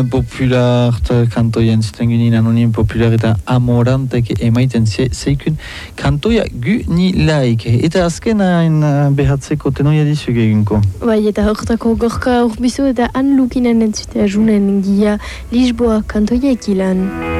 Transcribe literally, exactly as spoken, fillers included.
Popular kantoien zuten ginen anonim popular eta amorantek emaiten zeikun kantoia gu ni laik. Eta azken hain behatzeko tenoia dizu gegunko. Bai, eta horretako gorka urbizu eta anlukinen entzute ajunen gia Lisboa kantoia ekilan.